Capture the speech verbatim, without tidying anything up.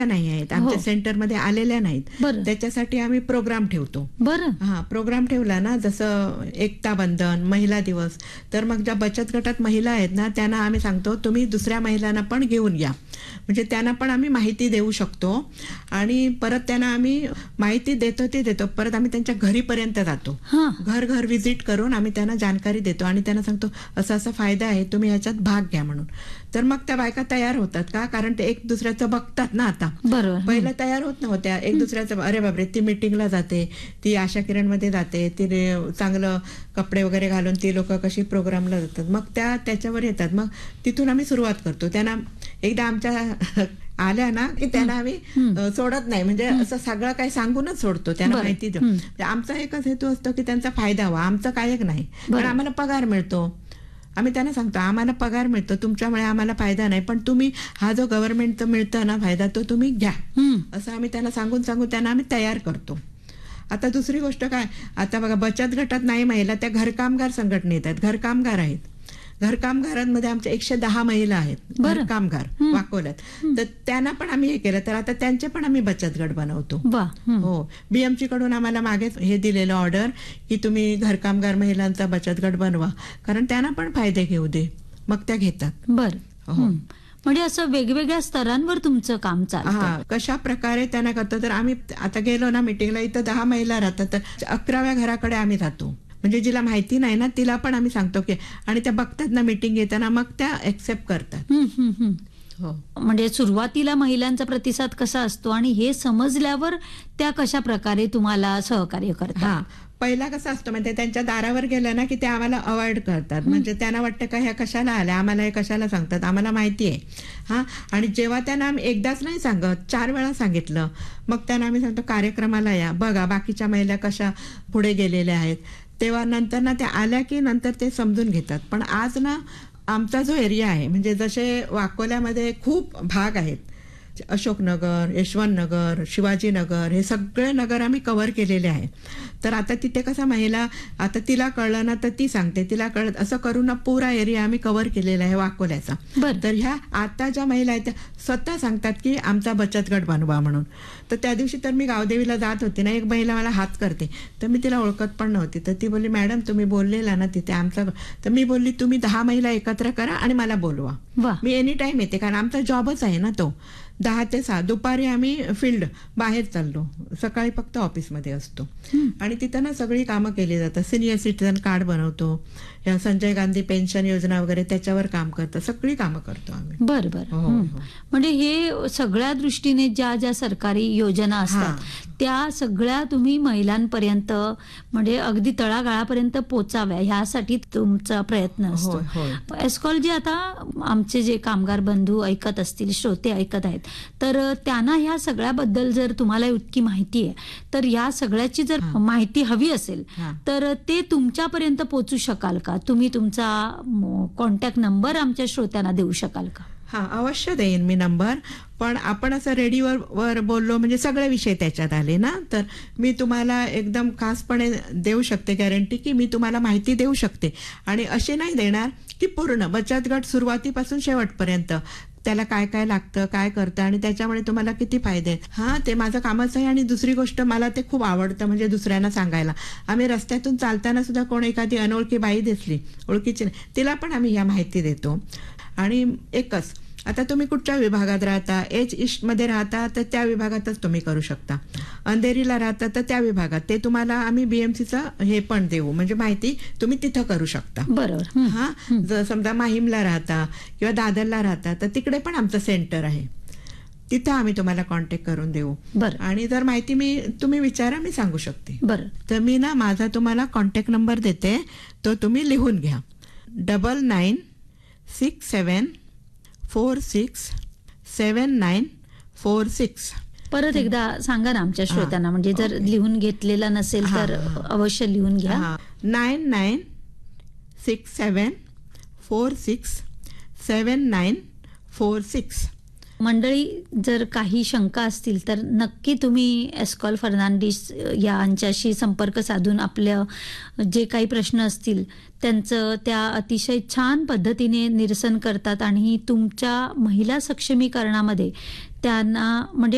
नाही आहेत, आमच्या हो. सेंटरमध्ये आलेल्या नाहीत. बरं. त्याच्यासाठी आम्ही प्रोग्राम ठेवतो. बरं. हा प्रोग्राम ठेवला ना, जसं एकता बंधन, महिला दिवस, तर मग ज्या बचत गटात महिला आहेत ना त्यांना आम्ही सांगतो तुम्ही दुसऱ्या महिलांना पण घेऊन या, म्हणजे त्यांना पण आम्ही माहिती देऊ शकतो. आणि परत त्यांना आम्ही माहिती देतो ते देतो परत आम्ही त्यांच्या घरीपर्यंत जातो. हा. घर घर व्हिजिट करून आम्ही त्यांना जानकारी देतो आणि त्यांना सांगतो असा असा फायदा आहे, तुम्ही याच्यात भाग घ्या म्हणून. तर मग त्या बायका तयार होतात का, कारण ते एक दुसऱ्याचं बघतात ना. आता बरोबर. पहिल्या तयार होत नव्हत्या, एक दुसऱ्याचं अरे बापरे ती मीटिंगला जाते, ती आशा किरणमध्ये जाते, ती चांगलं कपडे वगैरे घालून ती लोक कशी प्रोग्रामला जातात, मग त्या त्याच्यावर येतात. मग तिथून आम्ही सुरुवात करतो. त्यांना एकदा आमच्या आल्या ना की त्यांना आम्ही सोडत नाही, म्हणजे असं सगळं काही सांगूनच सोडतो, त्यांना माहिती देऊ. आमचा एकच हेतू असतो की त्यांचा फायदा व्हा, आमचं काय एक नाही, पण आम्हाला पगार मिळतो. आम्ही त्यांना सांगतो आम्हाला पगार मिळतो, तुमच्यामुळे आम्हाला फायदा नाही, पण तुम्ही हा जो गव्हर्नमेंटचा मिळतो ना फायदा तो तुम्ही घ्या, असं आम्ही त्यांना सांगून सांगून त्यांना आम्ही तयार करतो. आता दुसरी गोष्ट काय, आता बघा बचत गटात नाही महिला, त्या घरकामगार संघटनेत आहेत, घरकामगार आहेत. घरकामगारांमध्ये आमच्या एकशे दहा महिला आहेत घरकामगार वाकोल्यात, तर त्यांना पण आम्ही हे केलं, तर आता त्यांचे पण आम्ही बचत गट बनवतो. हो, बीएमसी कडून आम्हाला मागेच हे दिलेलं ऑर्डर की तुम्ही घरकामगार महिलांचा बचत गट बनवा, कारण त्यांना पण फायदे घेऊ दे, मग त्या घेतात. बर. म्हणजे असं वेगवेगळ्या स्तरांवर तुमचं काम चालतं. हा, कशा प्रकारे त्यांना करतो, तर आम्ही आता गेलो ना मिटिंगला, इथं दहा महिला राहतात, तर अकराव्या घराकडे आम्ही जातो, म्हणजे जिला माहिती नाही ना तिला पण आम्ही सांगतो की, आणि त्या बघतात ना मीटिंग येताना, मग त्या एक्सेप्ट करतात. हो. म्हणजे सुरुवातीला महिलांचा प्रतिसाद कसा असतो आणि हे समजल्यावर त्या कशा प्रकारे तुम्हाला सहकार्य करतात. हा, पहिला कसं असतं म्हणजे त्यांच्या दारावर गेलं ना की ते आम्हाला अवॉइड करतात, म्हणजे त्यांना वाटतं का ह्या कशाला आल्या, आम्हाला हे कशाला सांगतात, आम्हाला माहिती आहे. हा, आणि जेव्हा त्यांना आम्ही एकदाच नाही सांगत, चार वेळा सांगितलं, मग त्यांना आम्ही सांगतो कार्यक्रमाला या, बघा बाकीच्या महिला कशा पुढे गेलेल्या आहेत, तेव्हा नंतर ना त्या आल्या की नंतर ते समजून घेतात. पण आज ना आमचा जो एरिया आहे, म्हणजे जसे वाकोल्यामध्ये खूप भाग आहेत, अशोकनगर, यशवंतनगर, शिवाजीनगर, हे सगळे नगर आम्ही कव्हर केलेले आहे. तर आता तिथे कसं महिला, आता तिला कळलं ना तर ती सांगते, तिला कळत, असं करून ना पुरा एरिया आम्ही कव्हर केलेला आहे वाकोल्याचा. तर ह्या आता ज्या महिला आहेत त्या स्वतः सांगतात की आमचा बचत गट बनवा म्हणून. तर त्या दिवशी तर मी गावदेवीला जात होते ना, एक महिला मला हात करते, तर मी तिला ओळखत पण नव्हती, तर ती बोलली मॅडम तुम्ही बोललेला ना तिथे आमचा, तर मी बोलली तुम्ही दहा महिला एकत्र करा आणि मला बोलवा, मी एनी टाइम येते, कारण आमचा जॉबच आहे ना तो. दहा ते सहा दुपारी आम्ही फील्ड बाहेर चाललो, सकाळी फक्त ऑफिसमध्ये असतो. आणि तिथं ना सगळी कामं केली जातात, सिनियर सिटीजन कार्ड बनवतो, या संजय गांधी पेन्शन योजना वगैरे त्याच्यावर काम करतो, सगळी कामं करतो आम्ही. बर बर. म्हणजे हे सगळ्या दृष्टीने ज्या ज्या सरकारी योजना असतात त्या सगळ्या तुम्ही महिलांपर्यंत, म्हणजे अगदी तळागाळापर्यंत पोचाव्या ह्यासाठी तुमचा प्रयत्न असतो. एस्कॉल जे आता आमचे जे कामगार बंधू ऐकत असतील, श्रोते ऐकत आहेत, तर त्यांना ह्या सगळ्याबद्दल जर तुम्हाला इतकी माहिती आहे, तर या सगळ्याची जर माहिती हवी असेल तर ते तुमच्यापर्यंत पोहोचू शकाल का? तुम्ही तुमचा कॉन्टॅक्ट नंबर आमच्या श्रोत्यांना देऊ शकाल का? हा, अवश्य देईन मी नंबर, पण आपण असं रेडिओवर वर बोललो म्हणजे सगळे विषय त्याच्यात आले ना, तर मी तुम्हाला एकदम खासपणे देऊ शकते गॅरंटी की मी तुम्हाला माहिती देऊ शकते. आणि अशी नाही देणार की पूर्ण बचत गट सुरुवातीपासून शेवटपर्यंत त्याला काय काय लागतं, काय करतं आणि त्याच्यामुळे तुम्हाला किती फायदे आहेत, हा ते माझं कामच आहे. आणि दुसरी गोष्ट मला ते खूप आवडतं, म्हणजे दुसऱ्यांना सांगायला. आम्ही रस्त्यातून चालताना सुद्धा कोण एखादी अनोळखी बाई दिसली, ओळखीची नाही, तिला पण आम्ही ह्या माहिती देतो. आणि एकच, आता तुम्ही कुठच्या विभागात राहता, एच ईस्ट मध्ये राहता तर त्या विभागातच तुम्ही करू शकता, अंधेरीला राहता तर त्या विभागात, ते तुम्हाला आम्ही बीएमसीचं हे पण देऊ, म्हणजे माहिती तुम्ही तिथं करू शकता. बरोबर. हा, जर समजा माहीमला राहता किंवा दादरला राहता तर तिकडे पण आमचं सेंटर आहे, तिथं आम्ही तुम्हाला कॉन्टॅक्ट करून देऊ. आणि जर माहिती मी तुम्ही विचारा, मी सांगू शकते. बरं. तर मी ना माझा तुम्हाला कॉन्टॅक्ट नंबर देते, तो तुम्ही लिहून घ्या. डबल नाईन सिक्स सेवन फोर सिक्स सेवन नाईन फोर सिक्स. परत एकदा सांगा ना आमच्या श्रोत्यांना, म्हणजे जर लिहून घेतलेला नसेल तर अवश्य लिहून घ्या. नाईन नाईन सिक्स सेवन फोर सिक्स सेवन नाईन फोर सिक्स. मंडळी, जर काही शंका असतील तर नक्की तुम्ही एस्कॉल फर्नांडिस यांच्याशी संपर्क साधून आपल्या जे काही प्रश्न असतील त्यांचं त्या अतिशय छान पद्धतीने निरसन करतात आणि तुमच्या महिला सक्षमीकरणामध्ये त्यांना म्हणजे